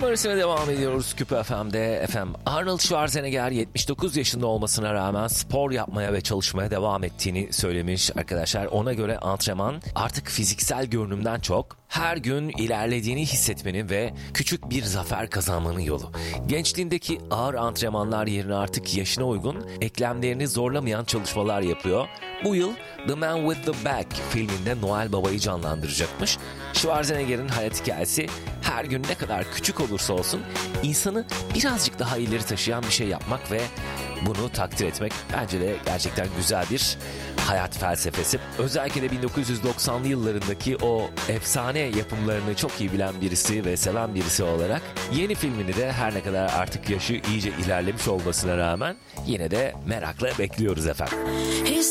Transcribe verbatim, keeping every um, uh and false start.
arasına devam ediyoruz Küpe F M'de. Efendim, Arnold Schwarzenegger yetmiş dokuz yaşında olmasına rağmen spor yapmaya ve çalışmaya devam ettiğini söylemiş arkadaşlar. Ona göre antrenman artık fiziksel görünümden çok her gün ilerlediğini hissetmenin ve küçük bir zafer kazanmanın yolu. Gençliğindeki ağır antrenmanlar yerine artık yaşına uygun, eklemlerini zorlamayan çalışmalar yapıyor. Bu yıl The Man with the Bag filminde Noel Baba'yı canlandıracakmış. Schwarzenegger'in hayat hikayesi her gün ne kadar küçük olursa olsun insanı birazcık daha ileri taşıyan bir şey yapmak ve bunu takdir etmek bence de gerçekten güzel bir hayat felsefesi. Özellikle de bin dokuz yüz doksanlı yıllarındaki o efsane yapımlarını çok iyi bilen birisi ve seven birisi olarak yeni filmini de her ne kadar artık yaşı iyice ilerlemiş olmasına rağmen yine de merakla bekliyoruz efendim.